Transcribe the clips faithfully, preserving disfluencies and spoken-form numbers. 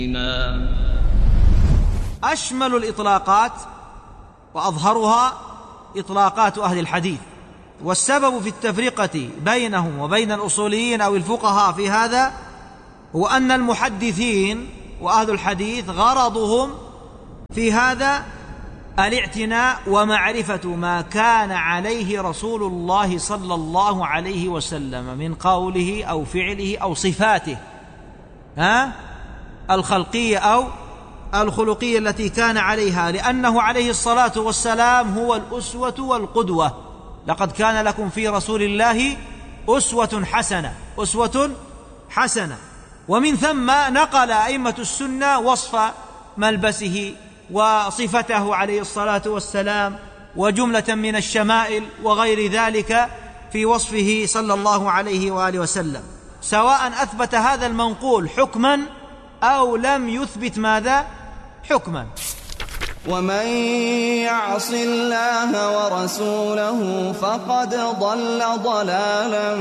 أشمل الإطلاقات وأظهرها إطلاقات أهل الحديث، والسبب في التفرقة بينهم وبين الأصوليين أو الفقهاء في هذا هو أن المحدثين وأهل الحديث غرضهم في هذا الاعتناء ومعرفة ما كان عليه رسول الله صلى الله عليه وسلم من قوله أو فعله أو صفاته ها الخلقية أو الخلقية التي كان عليها، لأنه عليه الصلاة والسلام هو الأسوة والقدوة. لقد كان لكم في رسول الله أسوة حسنة أسوة حسنة ومن ثم نقل أئمة السنة وصف ملبسه وصفته عليه الصلاة والسلام وجملة من الشمائل وغير ذلك في وصفه صلى الله عليه وآله وسلم، سواء أثبت هذا المنقول حكما أو لم يثبت ماذا حكما. ومن يعص الله ورسوله فقد ضل ضلالا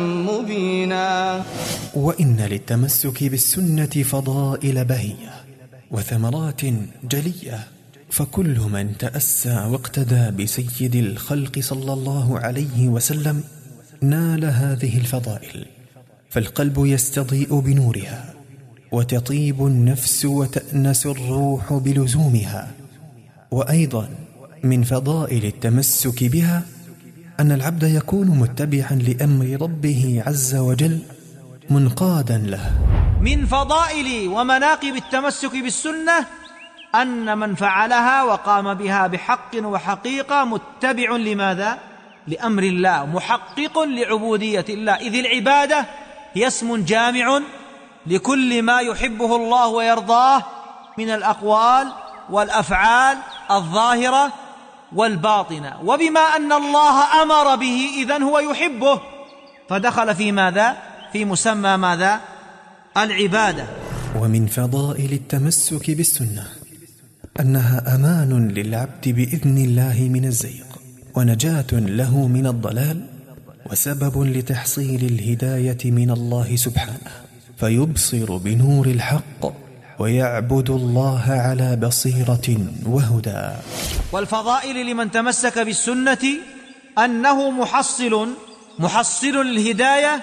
مبينا. وإن للتمسك بالسنة فضائل بهية وثمرات جلية، فكل من تأسى واقتدى بسيد الخلق صلى الله عليه وسلم نال هذه الفضائل، فالقلب يستضيء بنورها وتطيب النفس وتأنس الروح بلزومها. وأيضا من فضائل التمسك بها أن العبد يكون متبعا لأمر ربه عز وجل منقادا له. من فضائل ومناقب التمسك بالسنة أن من فعلها وقام بها بحق وحقيقة متبع لماذا؟ لأمر الله، محقق لعبودية الله، إذ العبادة هي اسم جامع لكل ما يحبه الله ويرضاه من الأقوال والأفعال الظاهرة والباطنة، وبما أن الله أمر به إذن هو يحبه، فدخل في ماذا؟ في مسمى ماذا؟ العبادة. ومن فضائل التمسك بالسنة أنها أمان للعبد بإذن الله من الزيغ، ونجاة له من الضلال، وسبب لتحصيل الهداية من الله سبحانه، فيبصر بنور الحق ويعبد الله على بصيرة وهدى. والفضائل لمن تمسك بالسنة أنه محصل محصل للهداية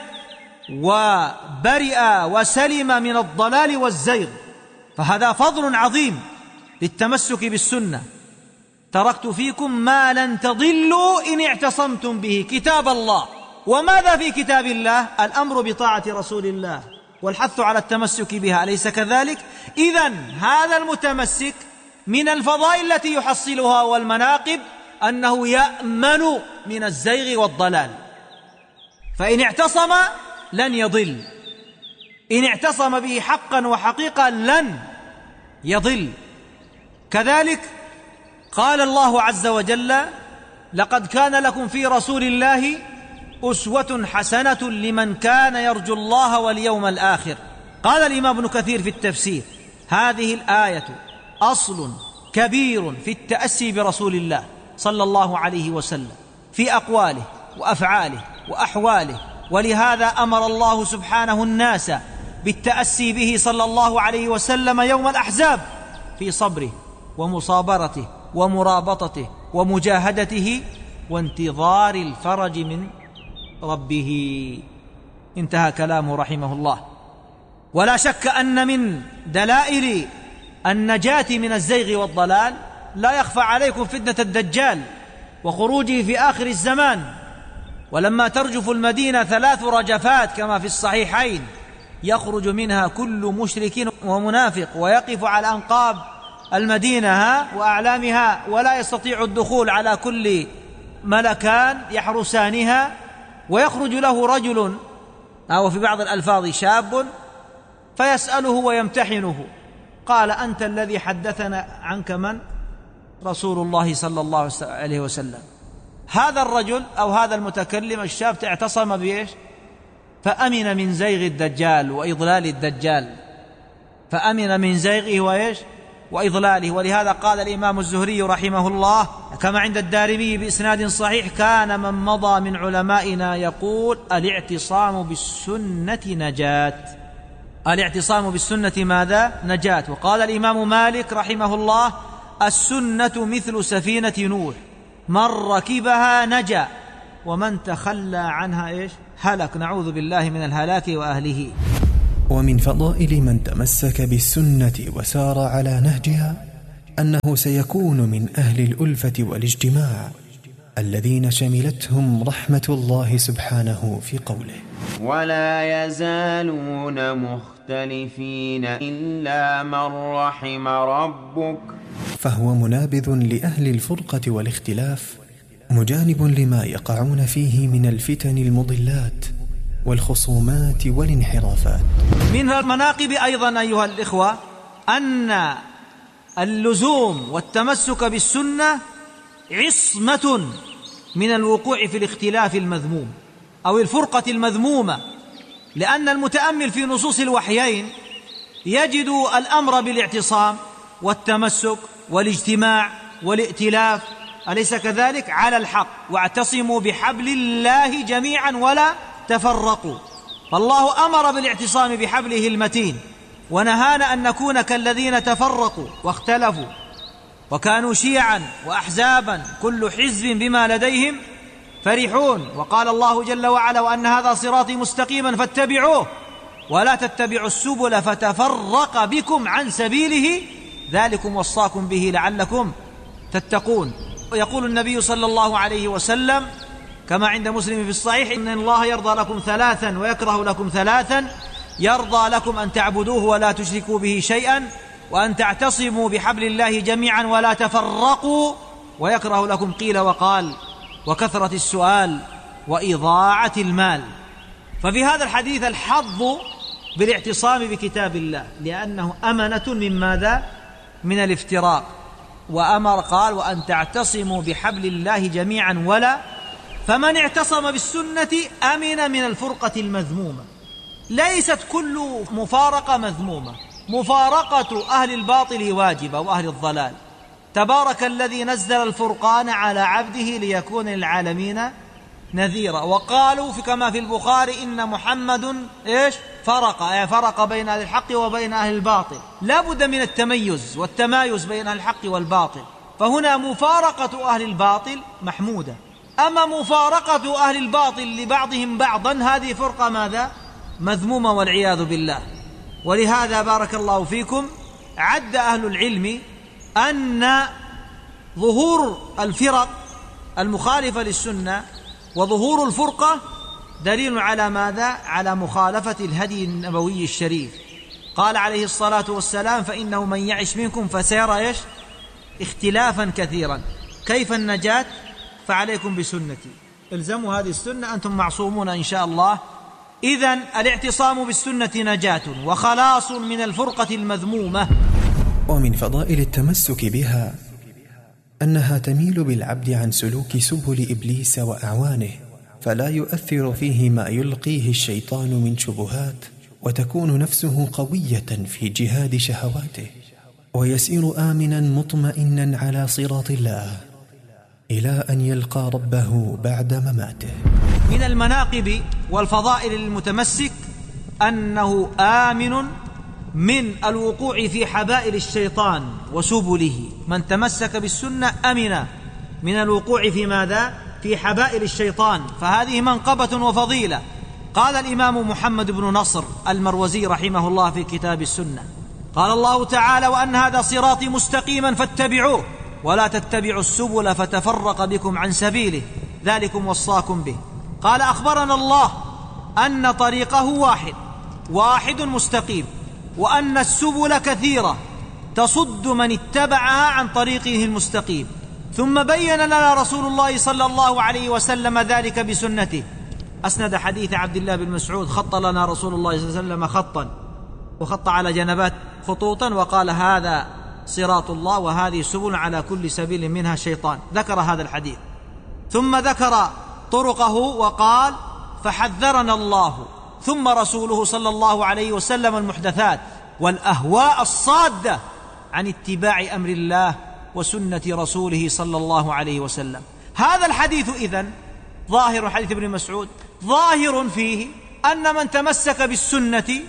وبرئ وسلم من الضلال والزيغ، فهذا فضل عظيم للتمسك بالسنة. تركت فيكم ما لن تضلوا إن اعتصمتم به، كتاب الله. وماذا في كتاب الله؟ الأمر بطاعة رسول الله والحث على التمسك بها، أليس كذلك؟ إذن هذا المتمسك من الفضائل التي يحصلها والمناقب أنه يأمن من الزيغ والضلال، فإن اعتصم لن يضل، إن اعتصم به حقا وحقيقة لن يضل. كذلك قال الله عز وجل: لقد كان لكم في رسول الله أسوة حسنة لمن كان يرجو الله واليوم الآخر. قال الإمام ابن كثير في التفسير: هذه الآية أصل كبير في التأسي برسول الله صلى الله عليه وسلم في أقواله وأفعاله وأحواله، ولهذا أمر الله سبحانه الناس بالتأسي به صلى الله عليه وسلم يوم الأحزاب في صبره ومصابرته ومرابطته ومجاهدته وانتظار الفرج من ربه. انتهى كلامه رحمه الله. ولا شك أن من دلائل النجاة من الزيغ والضلال لا يخفى عليكم فتنة الدجال وخروجه في آخر الزمان، ولما ترجف المدينة ثلاث رجفات كما في الصحيحين يخرج منها كل مشرك ومنافق ويقف على أنقاب المدينة وأعلامها ولا يستطيع الدخول على كل ملكان يحرسانها، ويخرج له رجل أو في بعض الألفاظ شاب فيسأله ويمتحنه، قال: أنت الذي حدثنا عنك من؟ رسول الله صلى الله عليه وسلم. هذا الرجل أو هذا المتكلم الشاب اعتصم بإيش؟ فأمن من زيغ الدجال وإضلال الدجال، فأمن من زيغه وإيش؟ وإضلاله. ولهذا قال الإمام الزهري رحمه الله كما عند الدارمي بإسناد صحيح: كان من مضى من علمائنا يقول: الاعتصام بالسنة نجاة. الاعتصام بالسنة ماذا؟ نجاة. وقال الإمام مالك رحمه الله: السنة مثل سفينة نوح، من ركبها نجا ومن تخلى عنها إيش؟ هلك. نعوذ بالله من الهلاك وأهله. ومن فضائل من تمسك بالسنة وسار على نهجها أنه سيكون من أهل الألفة والاجتماع الذين شملتهم رحمة الله سبحانه في قوله: ولا يزالون مختلفين إلا من رحم ربك. فهو منابذ لأهل الفرقة والاختلاف، مجانب لما يقعون فيه من الفتن المضلات والخصومات والانحرافات. من المناقب أيضا أيها الإخوة أن اللزوم والتمسك بالسنة عصمة من الوقوع في الاختلاف المذموم أو الفرقة المذمومة، لأن المتأمل في نصوص الوحيين يجد الأمر بالاعتصام والتمسك والاجتماع والائتلاف، أليس كذلك؟ على الحق. واعتصموا بحبل الله جميعا ولا تفرقوا. فالله أمر بالاعتصام بحبله المتين، ونهانا أن نكون كالذين تفرقوا واختلفوا وكانوا شيعا وأحزابا كل حزب بما لديهم فرحون. وقال الله جل وعلا: وأن هذا صراطي مستقيما فاتبعوه ولا تتبعوا السبل فتفرق بكم عن سبيله ذلكم وصاكم به لعلكم تتقون. ويقول النبي صلى الله عليه وسلم كما عند مسلم في الصحيح: إن الله يرضى لكم ثلاثا ويكره لكم ثلاثا، يرضى لكم أن تعبدوه ولا تشركوا به شيئا، وأن تعتصموا بحبل الله جميعا ولا تفرقوا، ويكره لكم قيل وقال وكثرة السؤال وإضاعة المال. ففي هذا الحديث الحظ بالاعتصام بكتاب الله، لأنه أمنة من ماذا؟ من الافتراق. وأمر قال: وأن تعتصموا بحبل الله جميعا ولا. فمن اعتصم بالسنة أمن من الفرقة المذمومة. ليست كل مفارقة مذمومة، مفارقة أهل الباطل واجبة وأهل الضلال. تبارك الذي نزل الفرقان على عبده ليكون للعالمين نذيرا. وقالوا في كما في البخاري: إن محمد إيش؟ فرق، يعني فرق بين أهل الحق وبين أهل الباطل. لا بد من التميز والتمايز بين أهل الحق والباطل. فهنا مفارقة أهل الباطل محمودة، أما مفارقة أهل الباطل لبعضهم بعضا هذه فرقة ماذا؟ مذمومة والعياذ بالله. ولهذا بارك الله فيكم عد أهل العلم أن ظهور الفرق المخالفة للسنة وظهور الفرقة دليل على ماذا؟ على مخالفة الهدي النبوي الشريف. قال عليه الصلاة والسلام: فإنه من يعش منكم فسيرى إيش؟ اختلافا كثيرا. كيف النجاة؟ فعليكم بسنتي، الزموا هذه السنة، أنتم معصومون إن شاء الله. إذن الاعتصام بالسنة نجاة وخلاص من الفرقة المذمومة. ومن فضائل التمسك بها أنها تميل بالعبد عن سلوك سبل إبليس وأعوانه، فلا يؤثر فيه ما يلقيه الشيطان من شبهات، وتكون نفسه قوية في جهاد شهواته، ويسير آمنا مطمئنا على صراط الله إلى أن يلقى ربه بعد مماته. من المناقب والفضائل للمتمسك أنه آمن من الوقوع في حبائل الشيطان وسبله. من تمسك بالسنة أمن من الوقوع في ماذا؟ في حبائل الشيطان. فهذه منقبة وفضيلة. قال الإمام محمد بن نصر المروزي رحمه الله في كتاب السنة: قال الله تعالى: وأن هذا صراطي مستقيما فاتبعوه ولا تتبعوا السبل فتفرق بكم عن سبيله ذلكم وصاكم به. قال: أخبرنا الله أن طريقه واحد واحد مستقيم، وأن السبل كثيرة تصد من اتبعها عن طريقه المستقيم. ثم بين لنا رسول الله صلى الله عليه وسلم ذلك بسنته. أسند حديث عبد الله بن مسعود: خط لنا رسول الله صلى الله عليه وسلم خطا، وخط على جنبات خطوطا، وقال: هذا صراط الله وهذه سبل على كل سبيل منها شيطان. ذكر هذا الحديث، ثم ذكر طرقه وقال: فحذرنا الله ثم رسوله صلى الله عليه وسلم المحدثات والأهواء الصادة عن اتباع أمر الله وسنة رسوله صلى الله عليه وسلم. هذا الحديث إذن ظاهر حديث ابن مسعود ظاهر فيه أن من تمسك بالسنة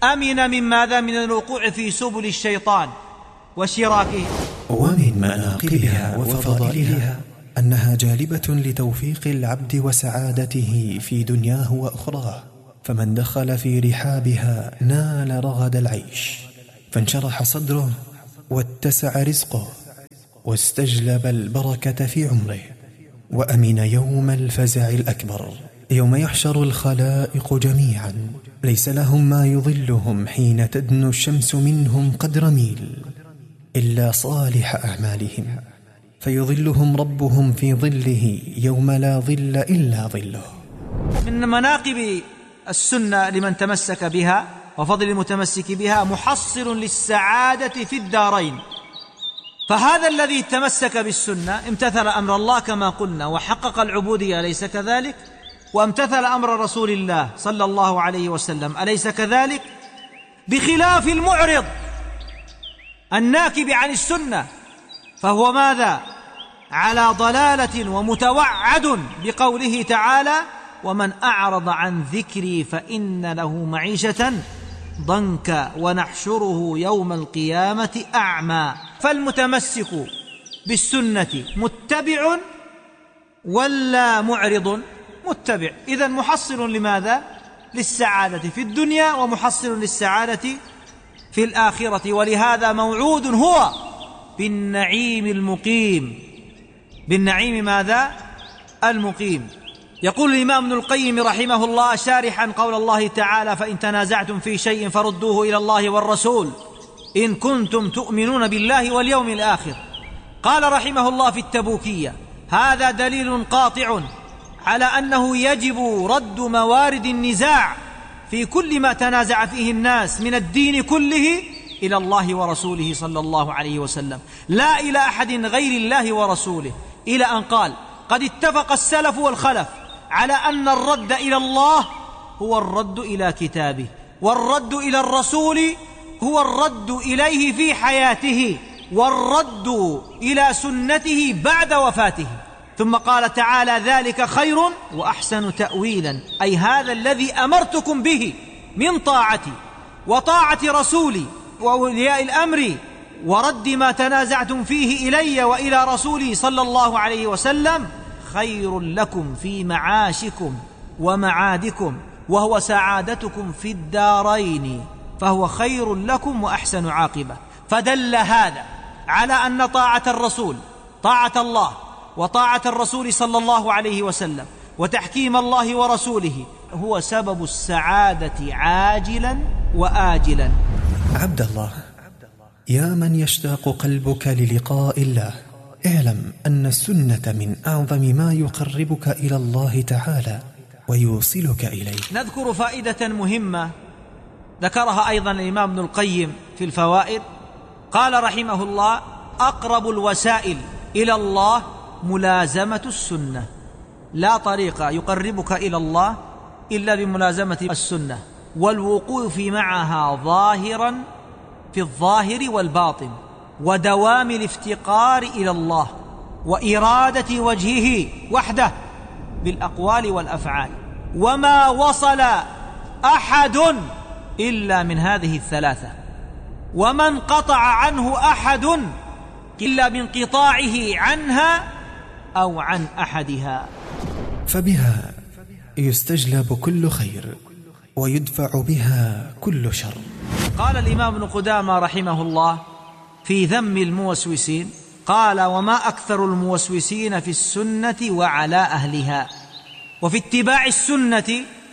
أمن من ماذا؟ من الوقوع في سبل الشيطان وشراكه. ومن مناقبها وفضائلها أنها جالبة لتوفيق العبد وسعادته في دنياه وأخراه، فمن دخل في رحابها نال رغد العيش، فانشرح صدره واتسع رزقه، واستجلب البركة في عمره، وأمن يوم الفزع الأكبر، يوم يحشر الخلائق جميعا ليس لهم ما يظلهم حين تدنو الشمس منهم قدر ميل إلا صالح أعمالهم، فيظلهم ربهم في ظله يوم لا ظل إلا ظله. من مناقب السنة لمن تمسك بها وفضل المتمسك بها محصل للسعادة في الدارين. فهذا الذي تمسك بالسنة امتثل أمر الله كما قلنا وحقق العبودية، أليس كذلك؟ وامتثل أمر رسول الله صلى الله عليه وسلم، أليس كذلك؟ بخلاف المعرض الناكب عن السنة، فهو ماذا؟ على ضلالة ومتوعد بقوله تعالى: ومن أعرض عن ذكري فإن له معيشة ضنكا ونحشره يوم القيامة أعمى. فالمتمسك بالسنة متبع ولا معرض؟ متبع. إذن محصل لماذا؟ للسعادة في الدنيا ومحصل للسعادة في الآخرة، ولهذا موعود هو بالنعيم المقيم. بالنعيم ماذا؟ المقيم. يقول الإمام ابن القيم رحمه الله شارحا قول الله تعالى: فإن تنازعتم في شيء فردوه إلى الله والرسول إن كنتم تؤمنون بالله واليوم الآخر. قال رحمه الله في التبوكية: هذا دليل قاطع على أنه يجب رد موارد النزاع في كل ما تنازع فيه الناس من الدين كله إلى الله ورسوله صلى الله عليه وسلم، لا إلى أحد غير الله ورسوله، إلى أن قال: قد اتفق السلف والخلف على أن الرد إلى الله هو الرد إلى كتابه، والرد إلى الرسول هو الرد إليه في حياته، والرد إلى سنته بعد وفاته. ثم قال تعالى: ذلك خير وأحسن تأويلا، أي هذا الذي أمرتكم به من طاعتي وطاعة رسولي وأولياء الأمر ورد ما تنازعتم فيه إلي وإلى رسولي صلى الله عليه وسلم خير لكم في معاشكم ومعادكم، وهو سعادتكم في الدارين، فهو خير لكم وأحسن عاقبة. فدل هذا على أن طاعة الرسول، طاعة الله وطاعة الرسول صلى الله عليه وسلم وتحكيم الله ورسوله هو سبب السعادة عاجلا وآجلا. عبد الله، يا من يشتاق قلبك للقاء الله، اعلم أن السنة من أعظم ما يقربك إلى الله تعالى ويوصلك إليه. نذكر فائدة مهمة ذكرها أيضا الإمام ابن القيم في الفوائد. قال رحمه الله: أقرب الوسائل إلى الله ملازمة السنة. لا طريق يقربك إلى الله إلا بملازمة السنة والوقوف معها ظاهرا في الظاهر والباطن، ودوام الافتقار إلى الله وإرادة وجهه وحده بالأقوال والأفعال. وما وصل أحد إلا من هذه الثلاثة، وما انقطع عنه أحد إلا بانقطاعه عنها أو عن أحدها. فبها يستجلب كل خير ويدفع بها كل شر. قال الإمام ابن قدامة رحمه الله في ذم الموسوسين، قال: وما أكثر الموسوسين في السنة وعلى أهلها. وفي اتباع السنة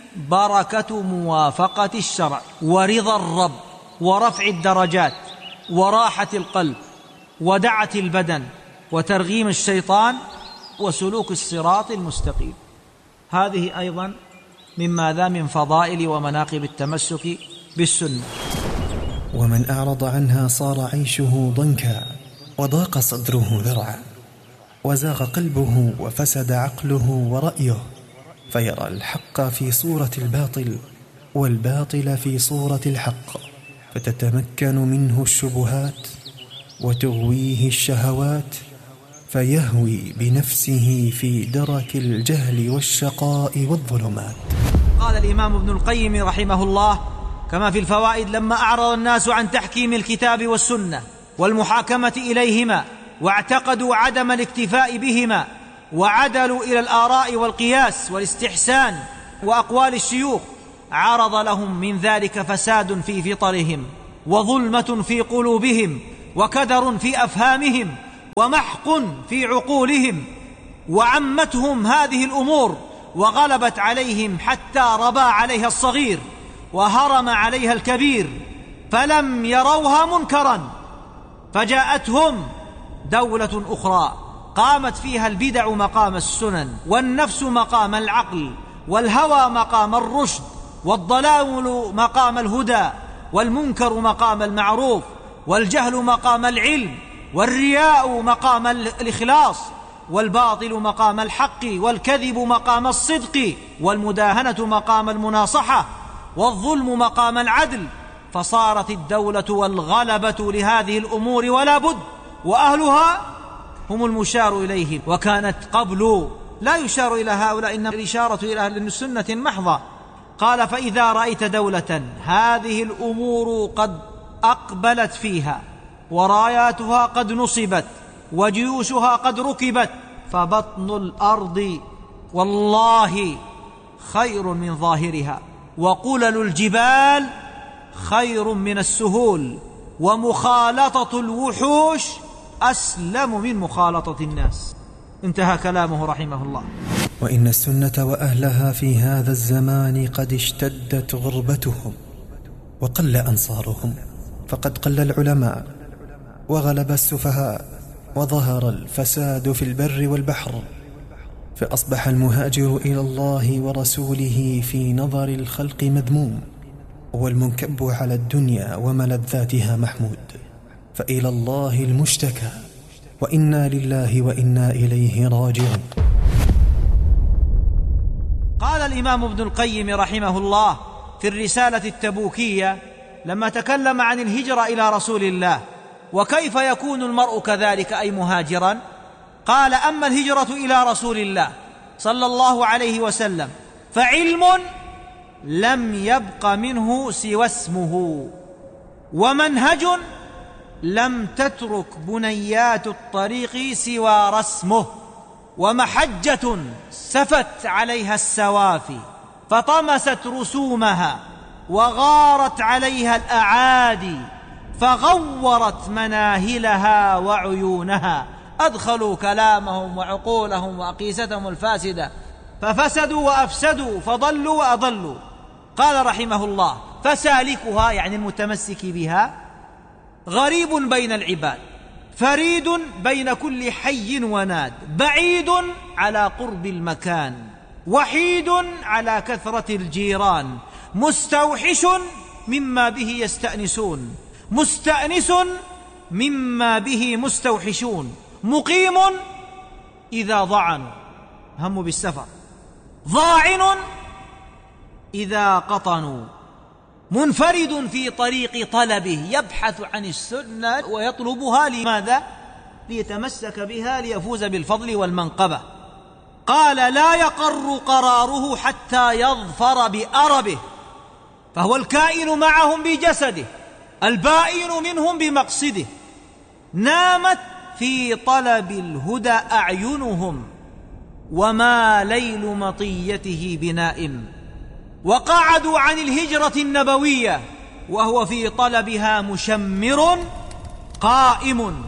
بركة موافقة الشرع ورضا الرب ورفع الدرجات وراحة القلب ودعة البدن وترغيم الشيطان وسلوك الصراط المستقيم. هذه أيضا مما ذا من فضائل ومناقب التمسك بالسنة. ومن أعرض عنها صار عيشه ضنكا وضاق صدره ذرعا وزاغ قلبه وفسد عقله ورأيه، فيرى الحق في صورة الباطل والباطل في صورة الحق، فتتمكن منه الشبهات وتغويه الشهوات، فيهوي بنفسه في درك الجهل والشقاء والظلمات. قال الإمام ابن القيم رحمه الله: كما في الفوائد: لما أعرض الناس عن تحكيم الكتاب والسنة والمحاكمة إليهما واعتقدوا عدم الاكتفاء بهما وعدلوا إلى الآراء والقياس والاستحسان وأقوال الشيوخ، عرض لهم من ذلك فساد في فطرهم وظلمة في قلوبهم وكدر في أفهامهم ومحق في عقولهم، وعمتهم هذه الأمور وغلبت عليهم حتى ربى عليها الصغير وهرم عليها الكبير، فلم يروها منكرا. فجاءتهم دولة أخرى قامت فيها البدع مقام السنن، والنفس مقام العقل، والهوى مقام الرشد، والضلال مقام الهدى، والمنكر مقام المعروف، والجهل مقام العلم، والرياء مقام الإخلاص، والباطل مقام الحق، والكذب مقام الصدق، والمداهنة مقام المناصحة، والظلم مقام العدل. فصارت الدولة والغلبة لهذه الأمور ولا بد، وأهلها هم المشار إليهم. وكانت قبل لا يشار إلى هؤلاء، إنما الإشارة إلى أهل السنة محضة. قال: فإذا رأيت دولة هذه الأمور قد أقبلت فيها وراياتها قد نصبت وجيوشها قد ركبت، فبطن الأرض والله خير من ظاهرها، وقلل الجبال خير من السهول، ومخالطة الوحوش أسلم من مخالطة الناس. انتهى كلامه رحمه الله. وإن السنة وأهلها في هذا الزمان قد اشتدت غربتهم وقل أنصارهم، فقد قل العلماء وغلب السفهاء وظهر الفساد في البر والبحر، فأصبح المهاجر إلى الله ورسوله في نظر الخلق مذموم، والمنكب على الدنيا وملذاتها محمود، فإلى الله المشتكى، وإنا لله وإنا إليه راجعون. قال الإمام ابن القيم رحمه الله في الرسالة التبوكية لما تكلم عن الهجرة إلى رسول الله وكيف يكون المرء كذلك أي مهاجرا، قال: أما الهجرة إلى رسول الله صلى الله عليه وسلم فعلم لم يبق منه سوى اسمه، ومنهج لم تترك بنيات الطريق سوى رسمه، ومحجة سفت عليها السوافي فطمست رسومها، وغارت عليها الأعادي فغورت مناهلها وعيونها، أدخلوا كلامهم وعقولهم وأقيستهم الفاسدة ففسدوا وأفسدوا فضلوا وأضلوا. قال رحمه الله: فسالكها يعني المتمسك بها غريب بين العباد، فريد بين كل حي وناد، بعيد على قرب المكان، وحيد على كثرة الجيران، مستوحش مما به يستأنسون، مستأنس مما به مستوحشون، مقيم إذا ضعنوا هم بالسفر، ضاعن إذا قطنوا، منفرد في طريق طلبه، يبحث عن السنة ويطلبها. لماذا؟ ليتمسك بها ليفوز بالفضل والمنقبة. قال: لا يقر قراره حتى يظفر بأربه، فهو الكائن معهم بجسده، البائن منهم بمقصده. نامت في طلب الهدى أعينهم، وما ليل مطيته بنائم، وقعدوا عن الهجرة النبوية وهو في طلبها مشمر قائم،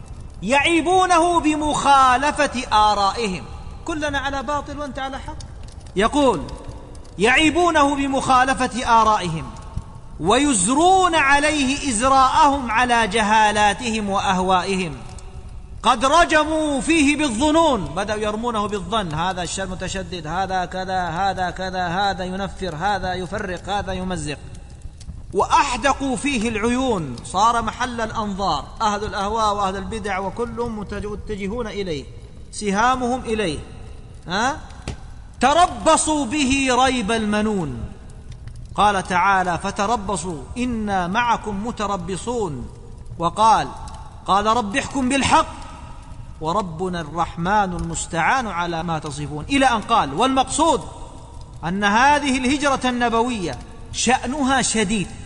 يعيبونه بمخالفة آرائهم. كلنا على باطل وانت على حق. يقول: يعيبونه بمخالفة آرائهم، ويزرون عليه إزراءهم على جهالاتهم وأهوائهم. قد رجموا فيه بالظنون، بدأوا يرمونه بالظن، هذا الشر متشدد، هذا كذا، هذا كذا، هذا ينفر، هذا يفرق، هذا يمزق. وأحدقوا فيه العيون، صار محل الأنظار، أهل الأهواء وأهل البدع وكلهم متجهون إليه، سهامهم إليه. ها؟ تربصوا به ريب المنون. قال تعالى: فتربصوا إنا معكم متربصون. وقال: قال رب احكم بالحق وربنا الرحمن المستعان على ما تصفون، إلى أن قال: والمقصود أن هذه الهجرة النبوية شأنها شديد،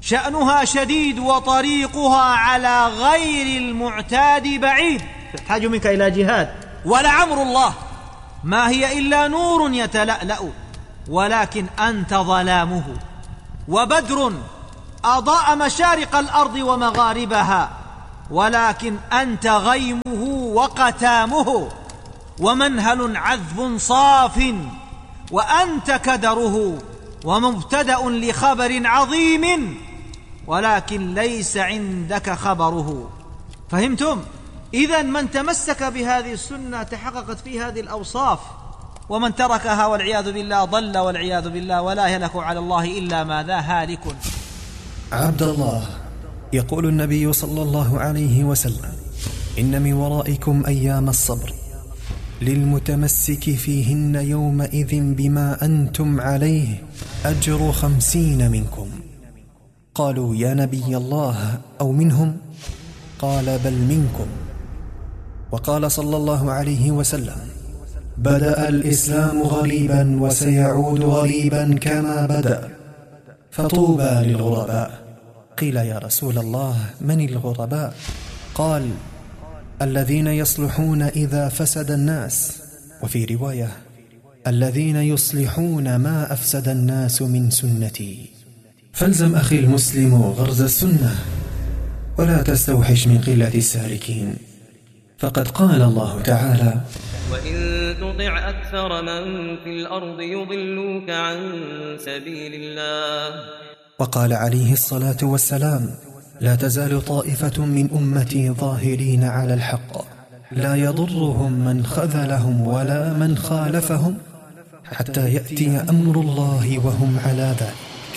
شأنها شديد وطريقها على غير المعتاد بعيد، تحتاج منك إلى جهاد. ولعمر الله ما هي إلا نور يتلألأ، ولكن أنت ظلامه. وبدر أضاء مشارق الأرض ومغاربها، ولكن أنت غيمه وقتامه. ومنهل عذب صاف، وأنت كدره، ومبتدأ لخبر عظيم، ولكن ليس عندك خبره. فهمتم؟ إذن من تمسك بهذه السنة تحققت فيه هذه الأوصاف، ومن تركها والعياذ بالله ضل والعياذ بالله، ولا يهلك على الله إلا ماذا؟ هالك. عبد الله، يقول النبي صلى الله عليه وسلم: إن من ورائكم أيام الصبر للمتمسك فيهن يومئذ بما أنتم عليه أجر خمسين منكم. قالوا: يا نبي الله، أو منهم؟ قال: بل منكم. وقال صلى الله عليه وسلم: بدأ الإسلام غريبا وسيعود غريبا كما بدأ، فطوبى للغرباء. قيل: يا رسول الله، من الغرباء؟ قال: الذين يصلحون إذا فسد الناس، وفي رواية: الذين يصلحون ما أفسد الناس من سنتي. فالزم أخي المسلم غرز السنة، ولا تستوحش من قلة السالكين، فقد قال الله تعالى: وإن تطع أكثر من في الأرض يضلوك عن سبيل الله. وقال عليه الصلاة والسلام: لا تزال طائفة من أمتي ظاهرين على الحق، لا يضرهم من خذلهم ولا من خالفهم حتى يأتي أمر الله وهم على ذلك.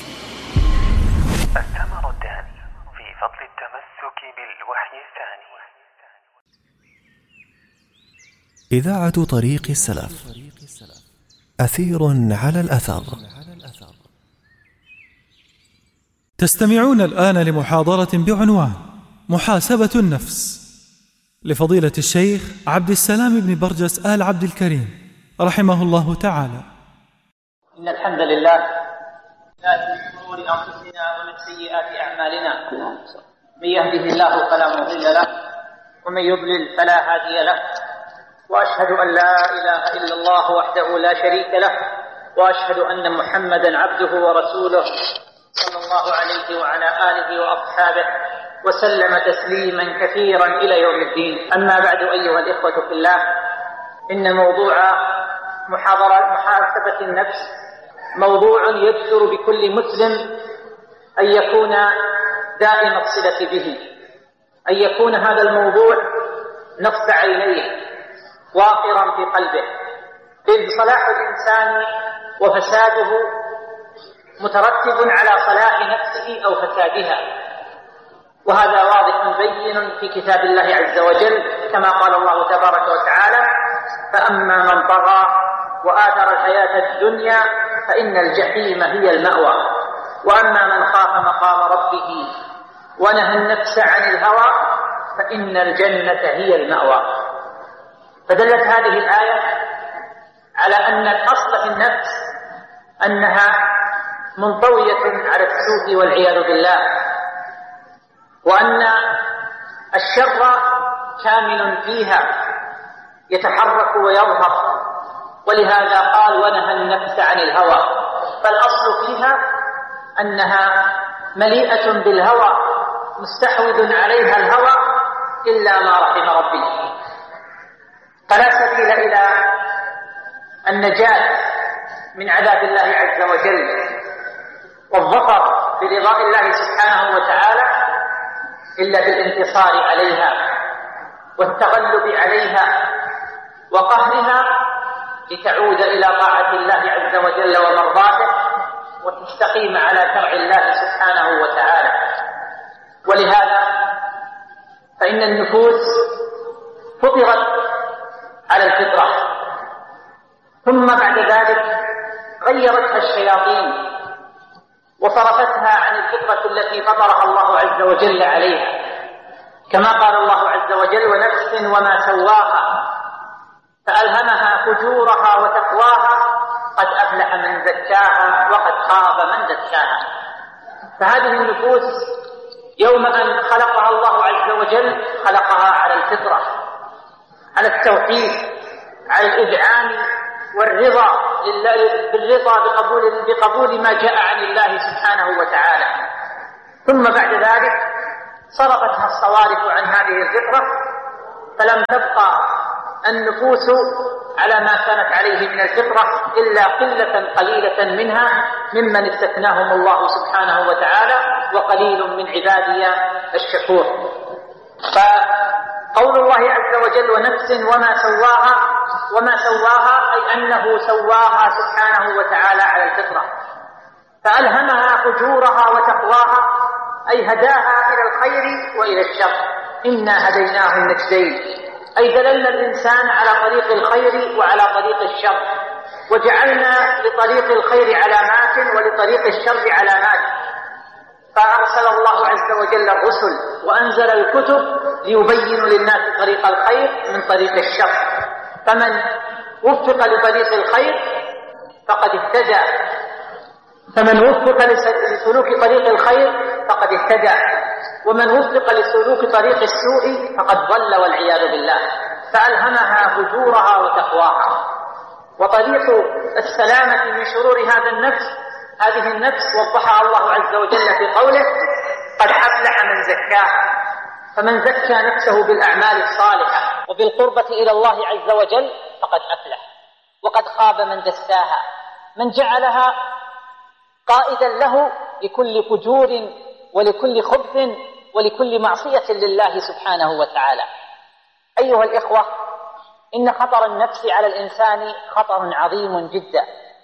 الثمر الداني في فضل التمسك بالوحي الثاني. إذاعة طريق السلف، أثير على الأثر. تستمعون الآن لمحاضرة بعنوان محاسبة النفس لفضيلة الشيخ عبد السلام بن برجس آل عبد الكريم رحمه الله تعالى. إن الحمد لله من شرور أنفسنا ومن سيئات أعمالنا، من يهده الله فلا مضل له ومن يضلل فلا هادي له، وأشهد أن لا إله إلا الله وحده لا شريك له، وأشهد أن محمدا عبده ورسوله صلى الله عليه وعلى آله وأصحابه وسلم تسليما كثيرا إلى يوم الدين. أما بعد، أيها الإخوة في الله، إن موضوع محاضرة محاسبة النفس موضوع يجدر بكل مسلم أن يكون دائم الصلة به، أن يكون هذا الموضوع نصب عينيه واقرا في قلبه، إذ صلاح الإنسان وفساده مترتب على صلاح نفسه أو فسادها، وهذا واضح بين في كتاب الله عز وجل، كما قال الله تبارك وتعالى: فأما من طغى وآثر الحياة الدنيا فإن الجحيم هي المأوى، وأما من خاف مقام ربه ونهى النفس عن الهوى فإن الجنة هي المأوى. فدلت هذه الآية على أن الأصل في النفس أنها منطوية على السوء والعياذ بالله، وأن الشر كامل فيها يتحرك ويظهر، ولهذا قال: ونهى النفس عن الهوى. فالأصل فيها أنها مليئة بالهوى، مستحوذ عليها الهوى إلا ما رحم ربي. فلا سبيل إلى النجاة من عذاب الله عز وجل والظفر برضاء الله سبحانه وتعالى إلا بالانتصار عليها والتغلب عليها وقهرها، لتعود إلى طاعة الله عز وجل ومرضاته، وتستقيم على شرع الله سبحانه وتعالى. ولهذا فإن النفوس فطرت على الفطرة، ثم بعد ذلك غيرتها الشياطين وصرفتها عن الفطرة التي فطرها الله عز وجل عليها، كما قال الله عز وجل: ونفس وما سواها فألهمها فجورها وتقواها قد أفلح من زكاها وقد خاب من دساها. فهذه النفوس يوم أن خلقها الله عز وجل خلقها على الفطرة، على التوحيد، على الإذعان والرضا بالرضا بقبول, بقبول ما جاء عن الله سبحانه وتعالى. ثم بعد ذلك صرفتها الصوارف عن هذه الفطرة، فلم تبقى النفوس على ما كانت عليه من الفطرة إلا قلة قليلة منها ممن استثناهم الله سبحانه وتعالى، وقليل من عبادي الشكور. فقول الله عز وجل ونفس وما سواها، وما سواها أي أنه سواها سبحانه وتعالى على الفطرة، فألهمها فجورها وتقواها، أي هداها إلى الخير وإلى الشر. إنا هديناه النجدين، أي دللنا الإنسان على طريق الخير وعلى طريق الشر، وجعلنا لطريق الخير علامات ولطريق الشر علامات. فأرسل الله عز وجل الرسل وأنزل الكتب ليبين للناس طريق الخير من طريق الشر، فمن وفق لطريق الخير فقد اهتدى، فمن وفق لسلوك طريق الخير فقد اهتدى، ومن وفق لسلوك طريق السوء فقد ضل والعياذ بالله. فألهمها فجورها وتقواها. وطريق السلامة من شرور هذا النفس هذه النفس وضحها الله عز وجل في قوله قد أفلح من زكاها. فمن زكى نفسه بالأعمال الصالحة وبالقربة إلى الله عز وجل فقد أفلح، وقد خاب من دساها، من جعلها قائدا له لكل فجور ولكل خبث ولكل معصية لله سبحانه وتعالى. أيها الإخوة، إن خطر النفس على الإنسان خطر عظيم جدا،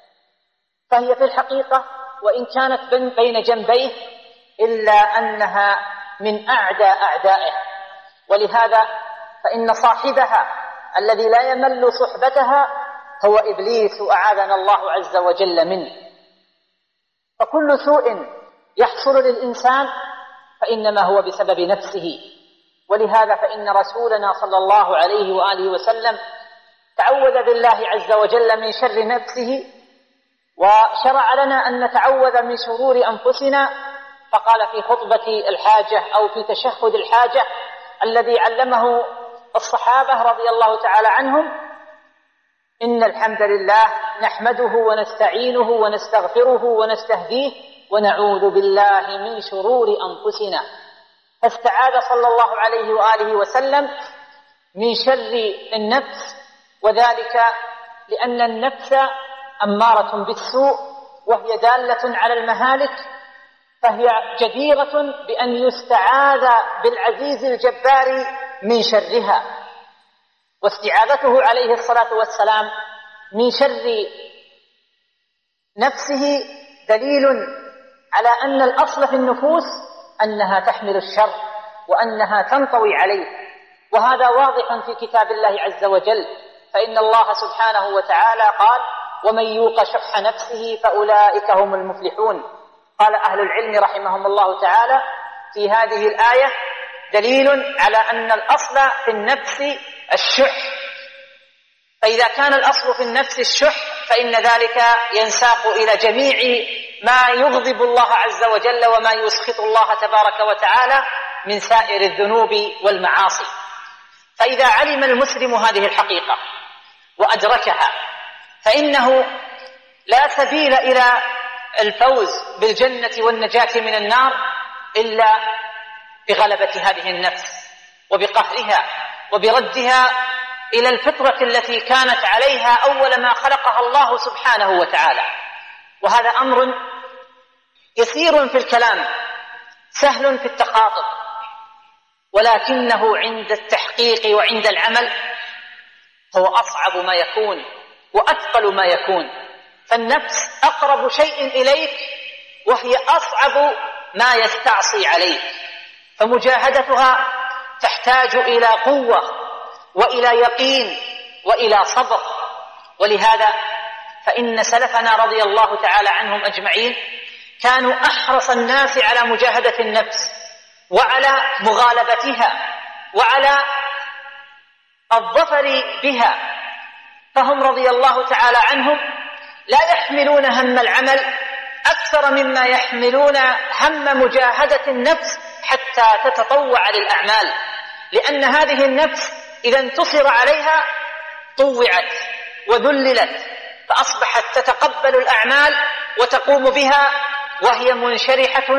فهي في الحقيقة وإن كانت بين جنبيه إلا أنها من أعدى أعدائه، ولهذا فإن صاحبها الذي لا يمل صحبتها هو إبليس أعاذنا الله عز وجل منه. فكل سوء يحصل للإنسان فإنما هو بسبب نفسه، ولهذا فإن رسولنا صلى الله عليه وآله وسلم تعوذ بالله عز وجل من شر نفسه، وشرع لنا أن نتعوذ من شرور أنفسنا، فقال في خطبة الحاجة أو في تشهد الحاجة الذي علمه الصحابة رضي الله تعالى عنهم: إن الحمد لله نحمده ونستعينه ونستغفره ونستهديه ونعوذ بالله من شرور أنفسنا. فاستعاذ صلى الله عليه وآله وسلم من شر النفس، وذلك لأن النفس أمارة بالسوء وهي دالة على المهالك، فهي جديرة بأن يستعاذ بالعزيز الجبار من شرها. واستعاذته عليه الصلاة والسلام من شر نفسه دليل على أن الأصل في النفوس أنها تحمل الشر وأنها تنطوي عليه، وهذا واضح في كتاب الله عز وجل. فإن الله سبحانه وتعالى قال: ومن يوق شح نفسه فأولئك هم المفلحون. قال أهل العلم رحمهم الله تعالى في هذه الآية دليل على أن الأصل في النفس الشح، فإذا كان الأصل في النفس الشح فإن ذلك ينساق إلى جميع ما يغضب الله عز وجل وما يسخط الله تبارك وتعالى من سائر الذنوب والمعاصي. فإذا علم المسلم هذه الحقيقة وأدركها فإنه لا سبيل إلى الفوز بالجنة والنجاة من النار إلا بغلبة هذه النفس وبقهرها وبردها إلى الفطرة التي كانت عليها أول ما خلقها الله سبحانه وتعالى. وهذا أمر يسير في الكلام سهل في التخاطب، ولكنه عند التحقيق وعند العمل هو أصعب ما يكون وأثقل ما يكون. فالنفس أقرب شيء إليك وهي أصعب ما يستعصي عليك، فمجاهدتها تحتاج إلى قوة وإلى يقين وإلى صبر. ولهذا فإن سلفنا رضي الله تعالى عنهم أجمعين كانوا أحرص الناس على مجاهدة النفس وعلى مغالبتها وعلى الظفر بها، فهم رضي الله تعالى عنهم لا يحملون هم العمل أكثر مما يحملون هم مجاهدة النفس حتى تتطوع للأعمال، لأن هذه النفس إذا انتصر عليها طوعت وذللت، فأصبحت تتقبل الأعمال وتقوم بها وهي منشرحة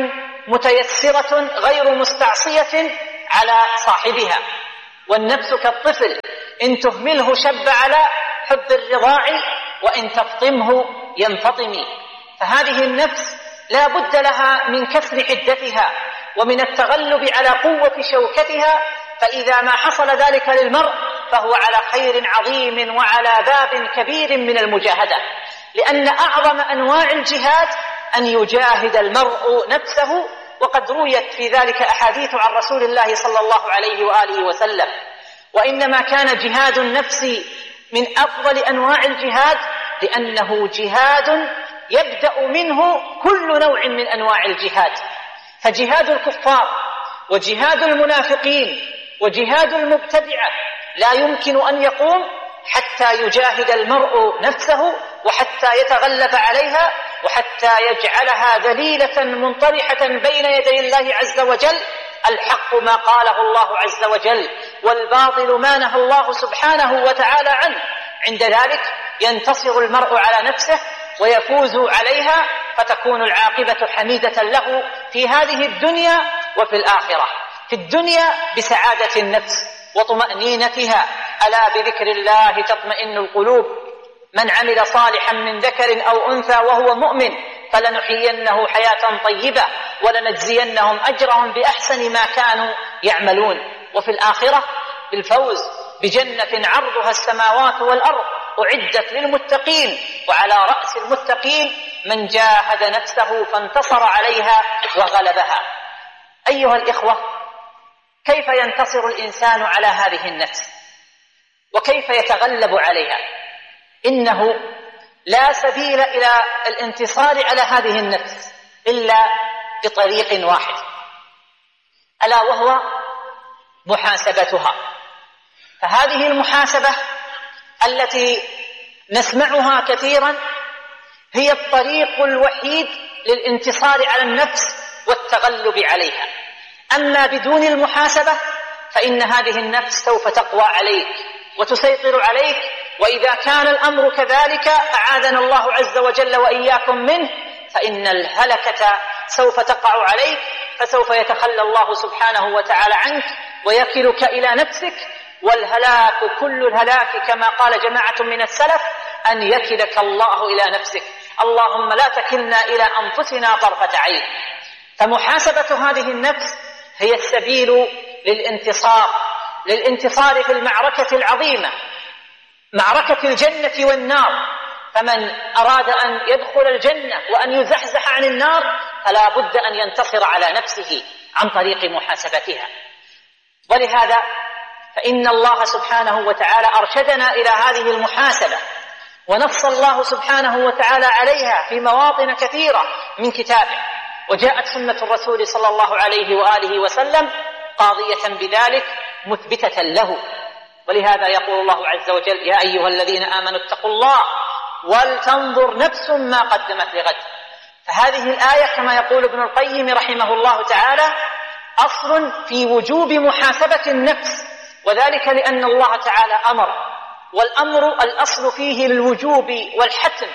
متيسرة غير مستعصية على صاحبها. والنفس كالطفل، إن تهمله شب على حب الرضاع وإن تفطمه ينفطم. فهذه النفس لا بد لها من كسر حدتها ومن التغلب على قوة شوكتها، فإذا ما حصل ذلك للمرء فهو على خير عظيم وعلى باب كبير من المجاهدة، لأن أعظم أنواع الجهاد أن يجاهد المرء نفسه، وقد رويت في ذلك أحاديث عن رسول الله صلى الله عليه وآله وسلم. وإنما كان جهاد النفس من أفضل أنواع الجهاد لأنه جهاد يبدأ منه كل نوع من أنواع الجهاد. فجهاد الكفار وجهاد المنافقين وجهاد المبتدعة لا يمكن أن يقوم حتى يجاهد المرء نفسه وحتى يتغلب عليها وحتى يجعلها ذليلة منطرحة بين يدي الله عز وجل. الحق ما قاله الله عز وجل والباطل ما نهى الله سبحانه وتعالى عنه. عند ذلك ينتصر المرء على نفسه ويفوز عليها، فتكون العاقبة حميدة له في هذه الدنيا وفي الآخرة. في الدنيا بسعادة النفس وطمأنينتها، ألا بذكر الله تطمئن القلوب. من عمل صالحا من ذكر أو أنثى وهو مؤمن فلنحيينه حياة طيبة ولنجزينهم أجرهم بأحسن ما كانوا يعملون. وفي الآخرة بالفوز بجنة عرضها السماوات والأرض أعدت للمتقين، وعلى رأس المتقين من جاهد نفسه فانتصر عليها وغلبها. أيها الإخوة، كيف ينتصر الإنسان على هذه النفس وكيف يتغلب عليها؟ إنه لا سبيل إلى الانتصار على هذه النفس إلا بطريق واحد، ألا وهو محاسبتها. فهذه المحاسبة التي نسمعها كثيرا هي الطريق الوحيد للانتصار على النفس والتغلب عليها. أما بدون المحاسبة فإن هذه النفس سوف تقوى عليك وتسيطر عليك، وإذا كان الأمر كذلك أعاذنا الله عز وجل وإياكم منه، فإن الهلكة سوف تقع عليك، فسوف يتخلى الله سبحانه وتعالى عنك ويكلك إلى نفسك. والهلاك كل الهلاك كما قال جماعة من السلف أن يكلك الله إلى نفسك، اللهم لا تكلنا إلى أنفسنا طرفة عين. فمحاسبة هذه النفس هي السبيل للانتصار للانتصار في المعركة العظيمة، معركة الجنة والنار. فمن أراد أن يدخل الجنة وأن يزحزح عن النار فلا بد أن ينتصر على نفسه عن طريق محاسبتها. ولهذا فإن الله سبحانه وتعالى أرشدنا إلى هذه المحاسبة، ونص الله سبحانه وتعالى عليها في مواطن كثيرة من كتابه، وجاءت سنة الرسول صلى الله عليه وآله وسلم قاضية بذلك مثبتة له. ولهذا يقول الله عز وجل: يا أيها الذين آمنوا اتقوا الله ولتنظر نفس ما قدمت لغد. فهذه الآية كما يقول ابن القيم رحمه الله تعالى أصل في وجوب محاسبة النفس، وذلك لأن الله تعالى أمر، والأمر الأصل فيه للوجوب والحتم،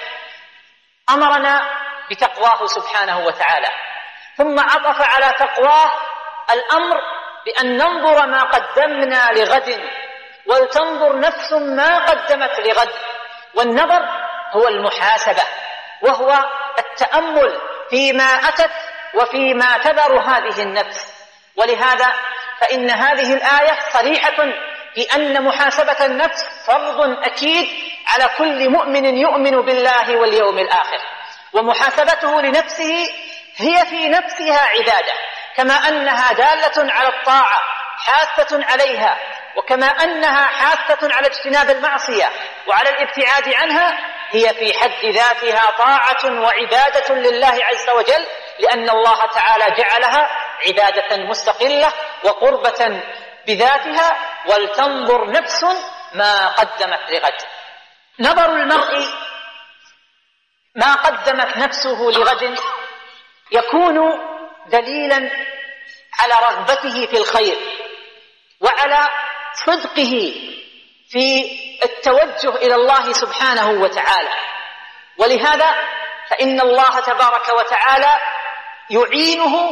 أمرنا بتقواه سبحانه وتعالى، ثم عطف على تقواه الأمر بأن ننظر ما قدمنا لغد، ولتنظر نفس ما قدمت لغد. والنظر هو المحاسبة، وهو التأمل فيما أتت وفيما تذر هذه النفس. ولهذا فإن هذه الآية صريحة في أن محاسبة النفس فرض أكيد على كل مؤمن يؤمن بالله واليوم الآخر، ومحاسبته لنفسه هي في نفسها عبادة، كما أنها دالة على الطاعة حاثة عليها، وكما أنها حاثة على اجتناب المعصية وعلى الابتعاد عنها، هي في حد ذاتها طاعة وعبادة لله عز وجل، لأن الله تعالى جعلها عبادة مستقلة وقربة بذاتها. ولتنظر نفس ما قدمت لغد. نظر المرء ما قدمت نفسه لغد يكون دليلا على رغبته في الخير وعلى صدقه في التوجه إلى الله سبحانه وتعالى. ولهذا فإن الله تبارك وتعالى يعينه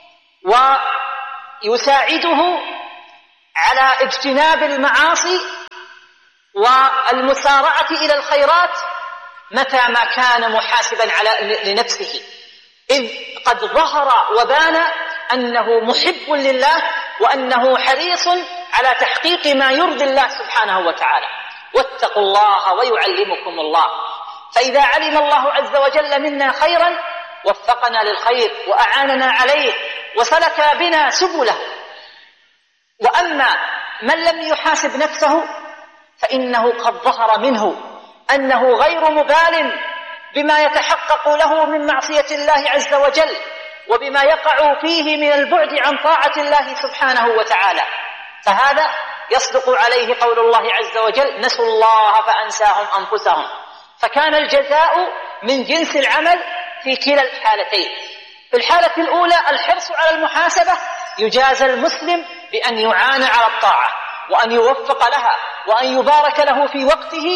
ويساعده على اجتناب المعاصي والمسارعة إلى الخيرات متى ما كان محاسبا على لنفسه، إذ قد ظهر وبان أنه محب لله وأنه حريص على تحقيق ما يرضي الله سبحانه وتعالى. واتقوا الله ويعلمكم الله. فإذا علم الله عز وجل منا خيرا وفقنا للخير وأعاننا عليه وسلك بنا سبله. وأما من لم يحاسب نفسه فإنه قد ظهر منه أنه غير مبال بما يتحقق له من معصية الله عز وجل وبما يقع فيه من البعد عن طاعة الله سبحانه وتعالى. فهذا يصدق عليه قول الله عز وجل: نسوا الله فأنساهم أنفسهم. فكان الجزاء من جنس العمل في كلا الحالتين. في الحالة الأولى الحرص على المحاسبة، يجازى المسلم بأن يعان على الطاعة وأن يوفق لها وأن يبارك له في وقته.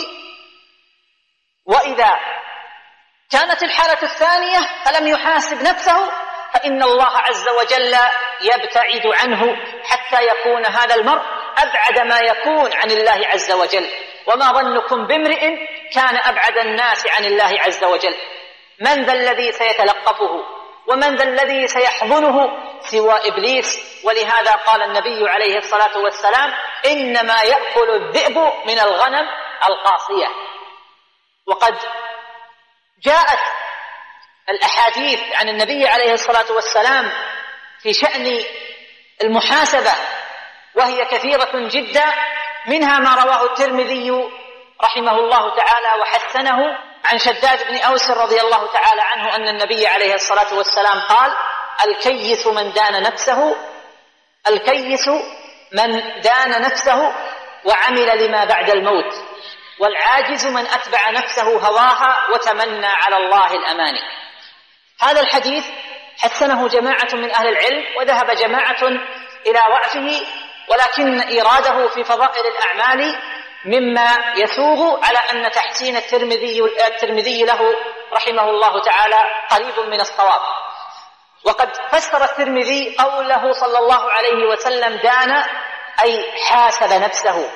وإذا كانت الحالة الثانية فلم يحاسب نفسه فإن الله عز وجل يبتعد عنه حتى يكون هذا المرء أبعد ما يكون عن الله عز وجل. وما ظنكم بامرئ كان أبعد الناس عن الله عز وجل؟ من ذا الذي سيتلقفه ومن ذا الذي سيحضنه سوى إبليس؟ ولهذا قال النبي عليه الصلاة والسلام: إنما يأكل الذئب من الغنم القاصية. وقد جاءت الأحاديث عن النبي عليه الصلاة والسلام في شأن المحاسبة وهي كثيرة جدا، منها ما رواه الترمذي رحمه الله تعالى وحسنه عن شداد بن أوس رضي الله تعالى عنه أن النبي عليه الصلاة والسلام قال: الكيس من دان نفسه الكيس من دان نفسه وعمل لما بعد الموت، والعاجز من أتبع نفسه هواها وتمنى على الله الأماني. هذا الحديث حسنه جماعة من أهل العلم وذهب جماعة إلى ضعفه، ولكن إيراده في فضائل الأعمال مما يسوغ على أن تحسين الترمذي الترمذي له رحمه الله تعالى قريب من الصواب. وقد فسر الترمذي قوله صلى الله عليه وسلم دان أي حاسب نفسه.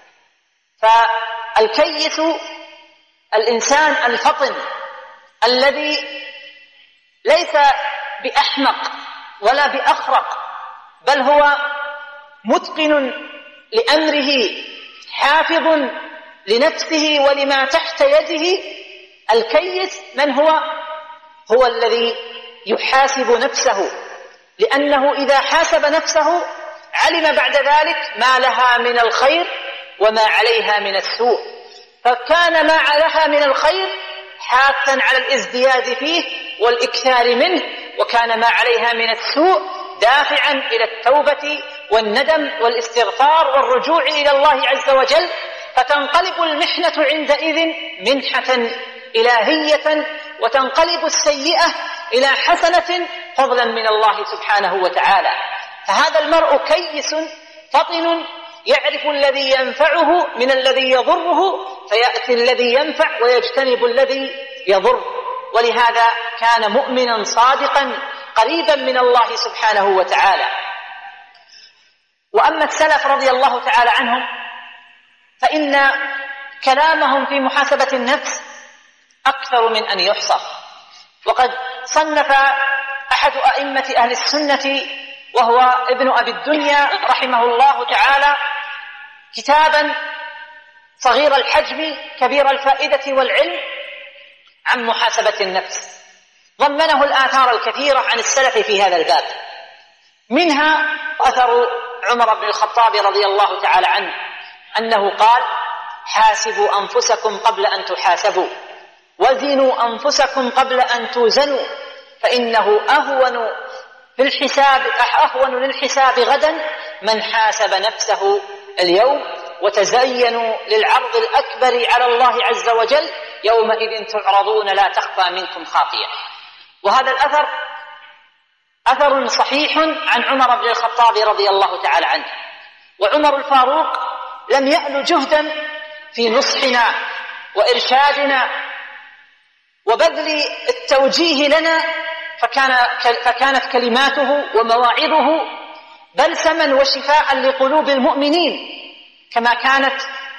فالكيس الإنسان الفطن الذي ليس بأحمق ولا بأخرق، بل هو متقن لأمره حافظ لنفسه ولما تحت يده. الكيس من هو؟ هو الذي يحاسب نفسه، لأنه إذا حاسب نفسه علم بعد ذلك ما لها من الخير وما عليها من السوء، فكان ما لها من الخير حاثا على الازدياد فيه والإكثار منه، وكان ما عليها من السوء دافعا إلى التوبة والندم والاستغفار والرجوع إلى الله عز وجل، فتنقلب المحنة عندئذ منحة إلهية وتنقلب السيئة إلى حسنة فضلا من الله سبحانه وتعالى. فهذا المرء كيس فطن يعرف الذي ينفعه من الذي يضره، فيأتي الذي ينفع ويجتنب الذي يضر. ولهذا كان مؤمنا صادقا قريبا من الله سبحانه وتعالى. وأما السلف رضي الله تعالى عنهم فإن كلامهم في محاسبة النفس أكثر من أن يحصى. وقد صنف أحد أئمة أهل السنة وهو ابن أبي الدنيا رحمه الله تعالى كتابا صغير الحجم كبير الفائدة والعلم عن محاسبة النفس، ضمنه الآثار الكثيرة عن السلف في هذا الباب. منها أثر عمر بن الخطاب رضي الله تعالى عنه أنه قال: حاسبوا أنفسكم قبل أن تحاسبوا، وزنوا أنفسكم قبل أن توزنوا، فإنه أهون في الحساب أهون للحساب غدا من حاسب نفسه اليوم. وتزينوا للعرض الأكبر على الله عز وجل يومئذ تعرضون لا تخفى منكم خافية. وهذا الأثر أثر صحيح عن عمر بن الخطاب رضي الله تعالى عنه. وعمر الفاروق لم يأل جهدا في نصحنا وإرشادنا وبذل التوجيه لنا، فكان فكانت كلماته ومواعظه بلسما وشفاء لقلوب المؤمنين، كما كانت